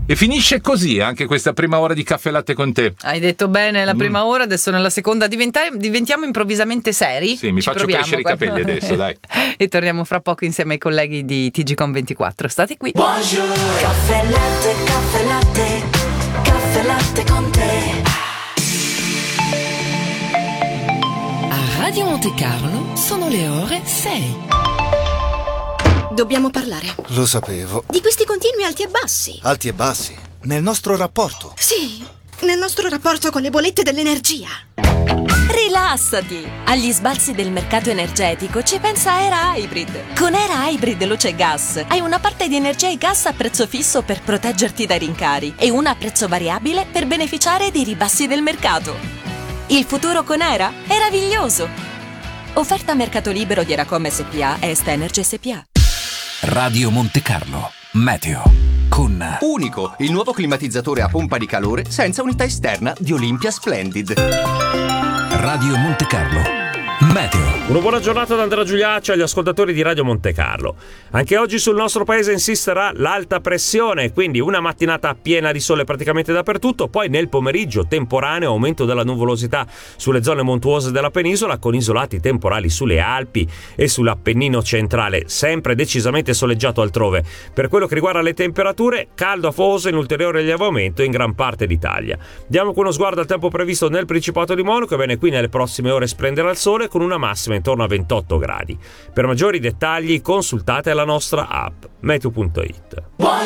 E finisce così anche questa prima ora di Caffè Latte con te. Hai detto bene la prima ora, adesso nella seconda diventiamo improvvisamente seri. Sì, mi faccio crescere i capelli adesso, dai. E torniamo fra poco insieme ai colleghi di TGcom24. State qui. Buongiorno. Caffè Latte, Caffè Latte, Caffè Latte con te. A Radio Monte Carlo sono le ore 6. Dobbiamo parlare. Lo sapevo. Di questi continui alti e bassi. Alti e bassi. Nel nostro rapporto. Sì, nel nostro rapporto con le bollette dell'energia. Rilassati! Agli sbalzi del mercato energetico ci pensa Era Hybrid. Con Era Hybrid Luce Gas hai una parte di energia e gas a prezzo fisso per proteggerti dai rincari e una a prezzo variabile per beneficiare dei ribassi del mercato. Il futuro con Era è meraviglioso! Offerta a mercato libero di Eracom SPA e Est Energy SPA. Radio Monte Carlo Meteo con Unico, il nuovo climatizzatore a pompa di calore senza unità esterna di Olympia Splendid. Radio Monte Carlo Meteo. Una buona giornata da Andrea Giuliacci agli ascoltatori di Radio Monte Carlo. Anche oggi sul nostro paese insisterà l'alta pressione, quindi una mattinata piena di sole praticamente dappertutto, poi nel pomeriggio temporaneo aumento della nuvolosità sulle zone montuose della penisola con isolati temporali sulle Alpi e sull'Appennino centrale, sempre decisamente soleggiato altrove. Per quello che riguarda le temperature, caldo afoso in ulteriore rilevamento in gran parte d'Italia. Diamo uno sguardo al tempo previsto nel Principato di Monaco. Bene, qui nelle prossime ore splenderà il sole con una massima intorno a 28 gradi. Per maggiori dettagli consultate la nostra app meteo.it.